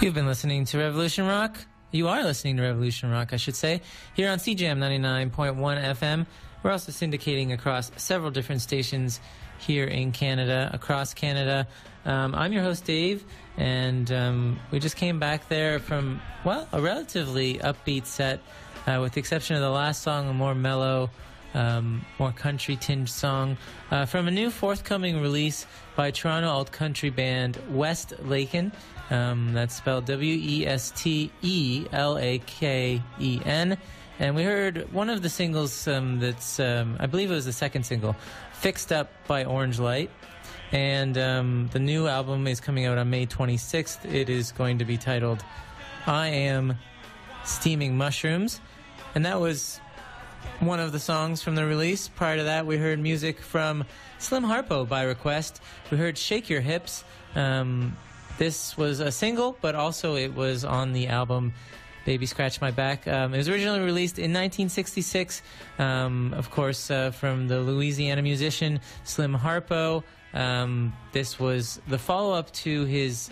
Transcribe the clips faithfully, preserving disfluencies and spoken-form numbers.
You've been listening to Revolution Rock. You are listening to Revolution Rock, I should say, here on C J M ninety-nine point one F M. We're also syndicating across several different stations here in Canada, across Canada. Um, I'm your host, Dave, and um, we just came back there from, well, a relatively upbeat set, uh, with the exception of the last song, a more mellow, um, more country-tinged song, uh, from a new forthcoming release by Toronto alt-country band West Laken. Um, that's spelled W E S T E L A K E N. And we heard one of the singles um, that's, um, I believe it was the second single, Fixed Up by Orange Light. And um, the new album is coming out on May twenty-sixth. It is going to be titled I Am Steaming Mushrooms. And that was one of the songs from the release. Prior to that, we heard music from Slim Harpo by request. We heard Shake Your Hips. Um... This was a single, but also it was on the album Baby Scratch My Back. Um, it was originally released in nineteen sixty-six, um, of course, uh, from the Louisiana musician Slim Harpo. Um, this was the follow-up to his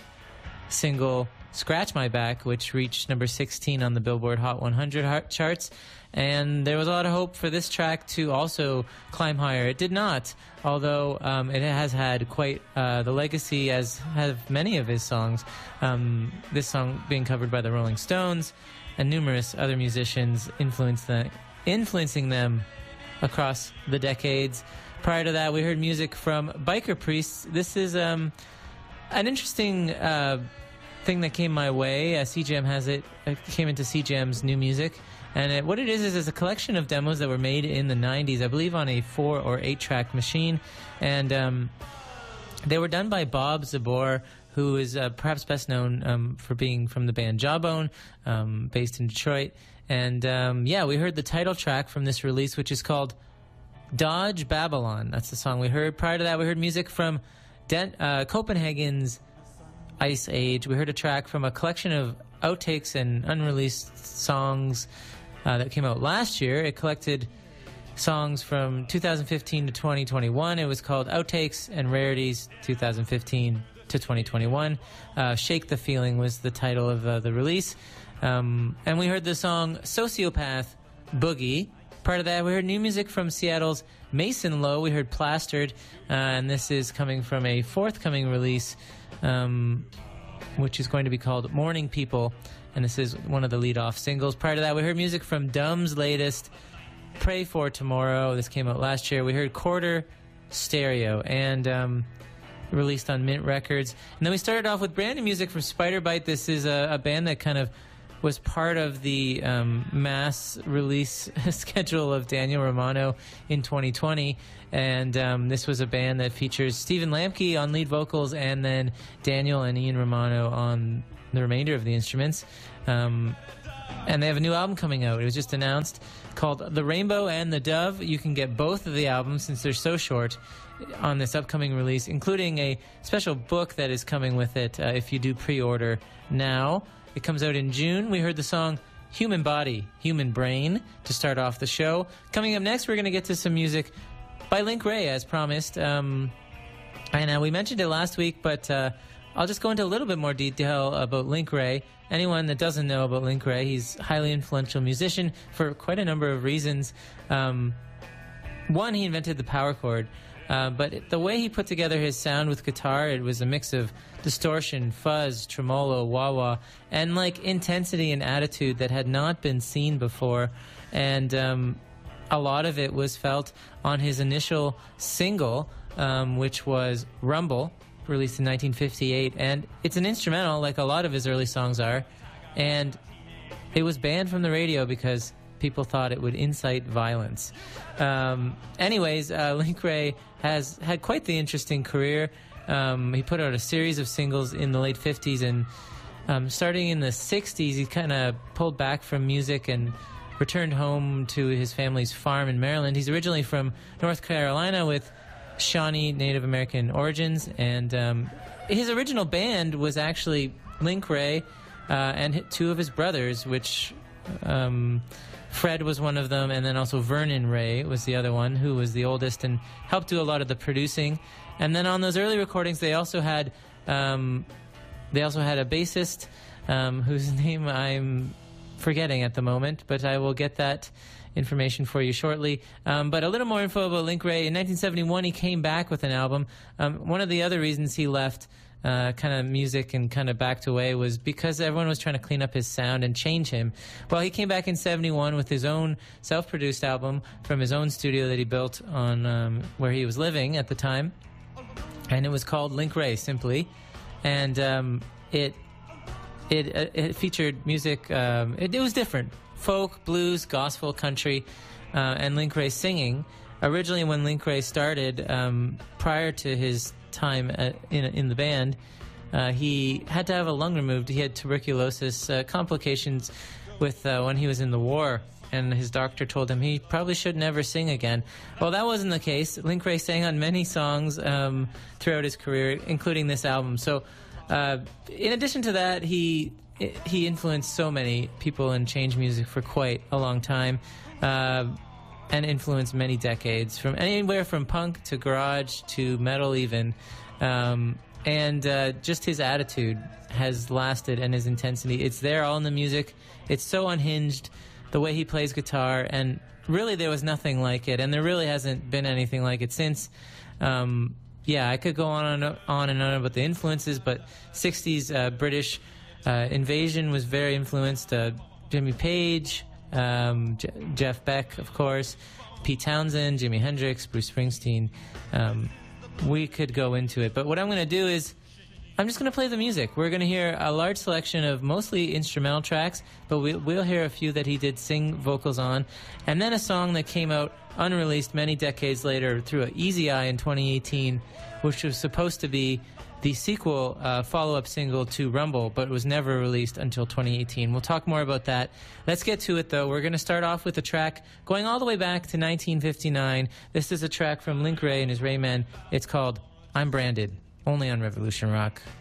single Scratch My Back, which reached number sixteen on the Billboard Hot one hundred charts. And there was a lot of hope for this track to also climb higher. It did not, although um, it has had quite uh, the legacy, as have many of his songs. Um, this song being covered by the Rolling Stones and numerous other musicians, influence the, influencing them across the decades. Prior to that, we heard music from Biker Priests. This is um, an interesting uh, thing that came my way. Uh, C J M has it. It came into C J M's new music. And it, what it is, is it's a collection of demos that were made in the nineties, I believe on a four or eight track machine. And um, they were done by Bob Zabor, who is uh, perhaps best known um, for being from the band Jawbone, um, based in Detroit. And um, yeah, we heard the title track from this release, which is called Dodge Babylon. That's the song we heard. Prior to that, we heard music from Den- uh, Copenhagen's Ice Age. We heard a track from a collection of outtakes and unreleased songs uh, that came out last year. It collected songs from two thousand fifteen to twenty twenty-one. It was called Outtakes and Rarities twenty fifteen to twenty twenty-one. Uh, Shake the Feeling was the title of uh, the release. Um, and we heard the song Sociopath Boogie. Part of that, we heard new music from Seattle's Mason Lowe. We heard Plastered, uh, and this is coming from a forthcoming release, um, which is going to be called Morning People, and this is one of the lead-off singles. Prior to that, we heard music from Dumb's latest, Pray for Tomorrow. This came out last year. We heard Quarter Stereo, and um, released on Mint Records. And then we started off with brand new music from Spider Bite. This is a, a band that kind of was part of the um, mass release schedule of Daniel Romano in twenty twenty. And um, this was a band that features Stephen Lamke on lead vocals and then Daniel and Ian Romano on the remainder of the instruments. Um, and they have a new album coming out. It was just announced, called The Rainbow and the Dove. You can get both of the albums, since they're so short, on this upcoming release, including a special book that is coming with it uh, if you do pre-order now. It comes out in June. We heard the song Human Body, Human Brain to start off the show. Coming up next, we're going to get to some music by Link Wray, as promised. Um, and uh, we mentioned it last week, but uh, I'll just go into a little bit more detail about Link Wray. Anyone that doesn't know about Link Wray, he's a highly influential musician for quite a number of reasons. Um, one, he invented the power chord. Uh, but it, the way he put together his sound with guitar, it was a mix of distortion, fuzz, tremolo, wah-wah, and like intensity and attitude that had not been seen before. And um, a lot of it was felt on his initial single, um, which was Rumble, released in nineteen fifty-eight. And it's an instrumental, like a lot of his early songs are. And it was banned from the radio because people thought it would incite violence. Um, anyways, uh, Link Wray has had quite the interesting career. Um, he put out a series of singles in the late fifties, and um, starting in the sixties, he kind of pulled back from music and returned home to his family's farm in Maryland. He's originally from North Carolina with Shawnee Native American origins, and um, his original band was actually Link Wray uh, and two of his brothers, which... Um, Fred was one of them, and then also Vernon Ray was the other one, who was the oldest and helped do a lot of the producing. And then on those early recordings, they also had um, they also had a bassist, um, whose name I'm forgetting at the moment, but I will get that information for you shortly. Um, but a little more info about Link Wray. In nineteen seventy-one, he came back with an album. Um, one of the other reasons he left uh, kind of music and kind of backed away was because everyone was trying to clean up his sound and change him. Well, he came back in seventy-one with his own self-produced album from his own studio that he built on um, where he was living at the time. And it was called Link Wray, simply. And um, it, it, uh, it featured music. Um, it, it was different. Folk, blues, gospel, country, uh, and Link Wray singing. Originally, when Link Wray started, um, prior to his time at, in, in the band, uh, he had to have a lung removed. He had tuberculosis uh, complications with uh, when he was in the war, and his doctor told him he probably should never sing again. Well, that wasn't the case. Link Wray sang on many songs um, throughout his career, including this album. So, uh, in addition to that, he he influenced so many people and changed music for quite a long time, uh, and influenced many decades, from anywhere from punk to garage to metal even. Um, and uh, just his attitude has lasted, and his intensity. It's there all in the music. It's so unhinged, the way he plays guitar, and really there was nothing like it, and there really hasn't been anything like it since. Um, yeah, I could go on and on and on about the influences, but sixties uh, British Uh, Invasion was very influenced. Uh, Jimmy Page, um, J- Jeff Beck, of course, Pete Townsend, Jimi Hendrix, Bruce Springsteen. Um, we could go into it. But what I'm going to do is I'm just going to play the music. We're going to hear a large selection of mostly instrumental tracks, but we, we'll hear a few that he did sing vocals on. And then a song that came out unreleased many decades later through an Easy Eye in twenty eighteen, which was supposed to be the sequel, uh, follow-up single to Rumble, but it was never released until twenty eighteen. We'll talk more about that. Let's get to it, though. We're going to start off with a track going all the way back to nineteen fifty-nine. This is a track from Link Wray and his Raymen. It's called I'm Branded, only on Revolution Rock.